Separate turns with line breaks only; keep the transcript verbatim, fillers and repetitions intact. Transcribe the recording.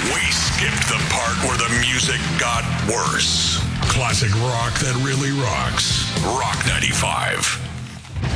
We skipped the part where the music got worse. Classic rock that really rocks. Rock ninety-five.